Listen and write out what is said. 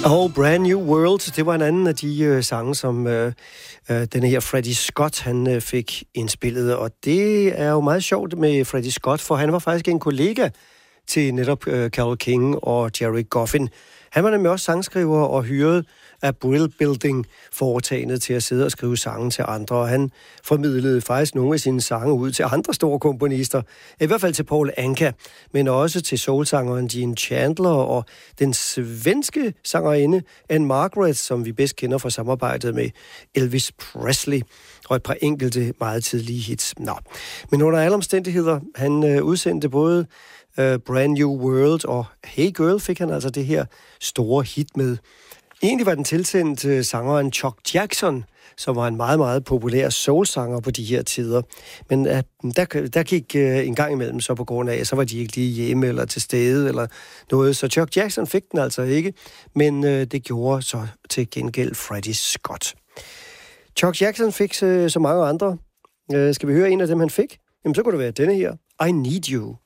Og Brand New World, det var en anden af de sange, som denne her Freddie Scott, han fik indspillet. Og det er jo meget sjovt med Freddie Scott, for han var faktisk en kollega til netop Carole King og Jerry Goffin. Han var nemlig også sangskriver og hyret af Brill Building-foretagendet til at sidde og skrive sange til andre, og han formidlede faktisk nogle af sine sange ud til andre store komponister, i hvert fald til Paul Anka, men også til soulsangeren Gene Chandler og den svenske sangerinde Anne Margaret, som vi bedst kender fra samarbejdet med Elvis Presley, og et par enkelte meget tidlige hits. Men under alle omstændigheder, han udsendte både Brand New World og Hey Girl fik han altså det her store hit med. Egentlig var den tilsendt sangeren Chuck Jackson, som var en meget, meget populær soulsanger på de her tider. Men der gik en gang imellem så på grund af, så var de ikke lige hjemme eller til stede eller noget. Så Chuck Jackson fik den altså ikke, men det gjorde så til gengæld Freddie Scott. Chuck Jackson fik så mange andre. Skal vi høre en af dem, han fik? Jamen, så kunne det være denne her. I Need You.